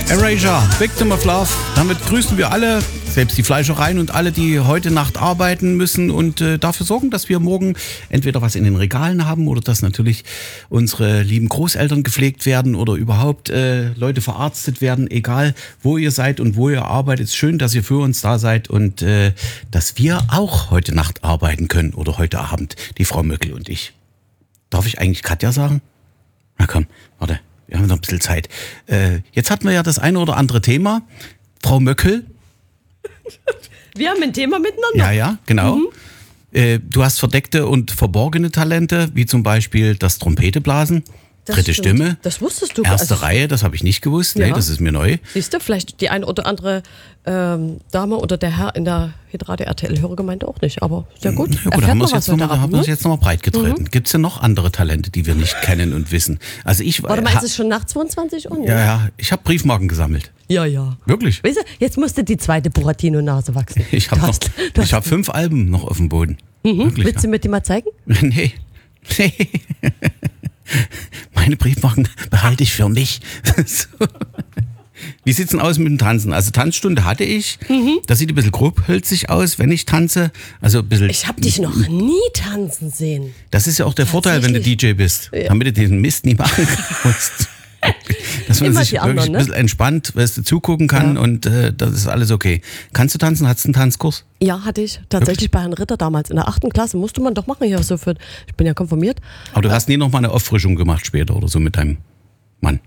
Erasure, Victim of Love. Damit grüßen wir alle, selbst die Fleischereien und alle, die heute Nacht arbeiten müssen und dafür sorgen, dass wir morgen entweder was in den Regalen haben oder dass natürlich unsere lieben Großeltern gepflegt werden oder überhaupt Leute verarztet werden, egal wo ihr seid und wo ihr arbeitet. Es ist schön, dass ihr für uns da seid und dass wir auch heute Nacht arbeiten können oder heute Abend, die Frau Möckel und ich. Darf ich eigentlich Katja sagen? Na komm, warte. Wir haben noch ein bisschen Zeit. Jetzt hatten wir ja das eine oder andere Thema. Frau Möckel. Wir haben ein Thema miteinander. Ja, genau. Du hast verdeckte und verborgene Talente, wie zum Beispiel das Trompeteblasen, dritte stimmt. Stimme. Das wusstest du. Erste Reihe, das habe ich nicht gewusst. Ja. Nee, das ist mir neu. Siehst du, vielleicht die eine oder andere Dame oder der Herr in der Hitradio RTL-Hörergemeinde auch nicht. Aber sehr gut. Ja, gut, da haben wir es jetzt nochmal breit getreten. Gibt es denn noch andere Talente, die wir nicht kennen und wissen? Also Warte mal, ist es schon nach 22 Uhr? Ja, ich habe Briefmarken gesammelt. Ja. Wirklich? Weißt du, jetzt musste die zweite Buratino-Nase wachsen. Ich habe 5 Alben noch auf dem Boden. Wirklich, Willst du mir die mal zeigen? Nee. Meine Briefmarken behalte ich für mich. So. Wie sieht's denn aus mit dem Tanzen? Also Tanzstunde hatte ich. Das sieht ein bisschen grobhölzig aus, wenn ich tanze. Also ein bisschen. Ich habe dich noch nie tanzen sehen. Das ist ja auch der Vorteil, wenn du DJ bist. Ja. Damit du diesen Mist nie machen musst. Dass man Immer sich die wirklich anderen, ein bisschen entspannt, weißt du, zugucken kann und das ist alles okay. Kannst du tanzen? Hattest du einen Tanzkurs? Ja, hatte ich. Tatsächlich bei Herrn Ritter damals in der 8. Klasse. Musste man doch machen hier so für. Ich bin ja konfirmiert. Aber du hast nie noch mal eine Auffrischung gemacht später oder so mit deinem Mann?